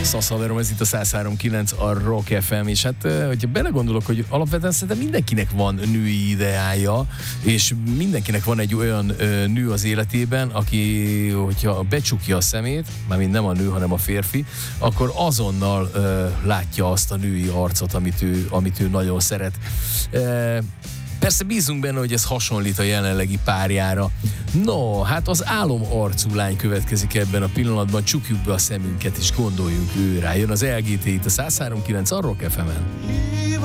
Szaszaverom, ez itt a 103.9 a Rock FM, és hát, hogyha belegondolok, hogy alapvetően szerintem mindenkinek van női ideája, és mindenkinek van egy olyan nő az életében, aki, hogyha becsukja a szemét, mármint nem a nő, hanem a férfi, akkor azonnal látja azt a női arcot, amit ő nagyon szeret. Persze bízunk benne, hogy ez hasonlít a jelenlegi párjára. No, hát az álom arcú lány következik ebben a pillanatban, csukjuk be a szemünket és gondoljunk őrá. Jön az LGT itt a 103.9 a Rock FM-en.